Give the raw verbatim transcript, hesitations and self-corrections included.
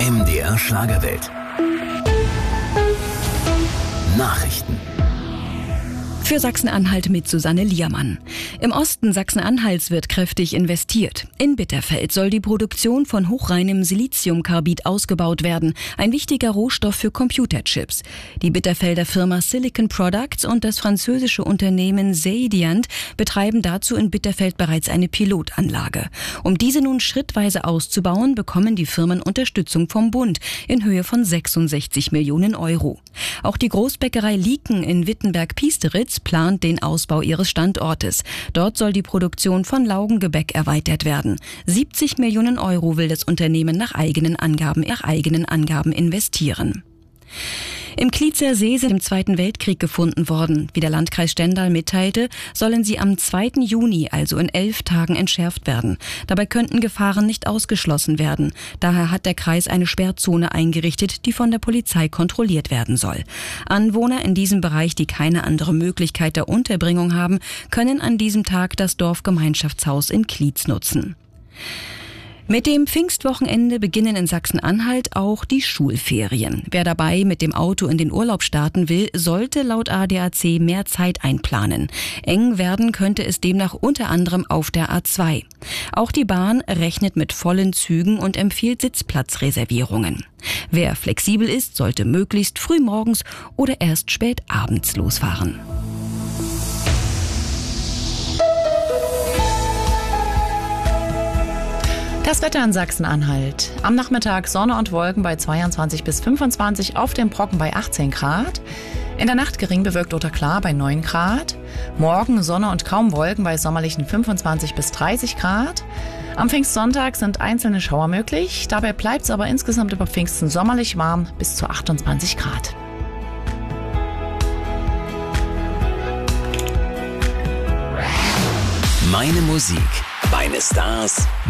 M D R Schlagerwelt. Nachrichten. Für Sachsen-Anhalt mit Susanne Liermann. Im Osten Sachsen-Anhalts wird kräftig investiert. In Bitterfeld soll die Produktion von hochreinem Siliziumkarbid ausgebaut werden, ein wichtiger Rohstoff für Computerchips. Die Bitterfelder Firma Silicon Products und das französische Unternehmen Seidiant betreiben dazu in Bitterfeld bereits eine Pilotanlage. Um diese nun schrittweise auszubauen, bekommen die Firmen Unterstützung vom Bund in Höhe von sechsundsechzig Millionen Euro. Auch die Großbäckerei Lieken in Wittenberg-Piesteritz plant den Ausbau ihres Standortes. Dort soll die Produktion von Laugengebäck erweitert werden. siebzig Millionen Euro will das Unternehmen nach eigenen Angaben, nach eigenen Angaben investieren. Im Klietzer See sind im Zweiten Weltkrieg gefunden worden. Wie der Landkreis Stendal mitteilte, sollen sie am zweiten Juni, also in elf Tagen, entschärft werden. Dabei könnten Gefahren nicht ausgeschlossen werden. Daher hat der Kreis eine Sperrzone eingerichtet, die von der Polizei kontrolliert werden soll. Anwohner in diesem Bereich, die keine andere Möglichkeit der Unterbringung haben, können an diesem Tag das Dorfgemeinschaftshaus in Klietz nutzen. Mit dem Pfingstwochenende beginnen in Sachsen-Anhalt auch die Schulferien. Wer dabei mit dem Auto in den Urlaub starten will, sollte laut A D A C mehr Zeit einplanen. Eng werden könnte es demnach unter anderem auf der A zwei. Auch die Bahn rechnet mit vollen Zügen und empfiehlt Sitzplatzreservierungen. Wer flexibel ist, sollte möglichst früh morgens oder erst spät abends losfahren. Das Wetter in Sachsen-Anhalt. Am Nachmittag Sonne und Wolken bei zweiundzwanzig bis fünfundzwanzig, auf dem Brocken bei achtzehn Grad. In der Nacht gering bewölkt oder klar bei neun Grad. Morgen Sonne und kaum Wolken bei sommerlichen fünfundzwanzig bis dreißig Grad. Am Pfingstsonntag sind einzelne Schauer möglich. Dabei bleibt es aber insgesamt über Pfingsten sommerlich warm bis zu achtundzwanzig Grad. Meine Musik, meine Stars,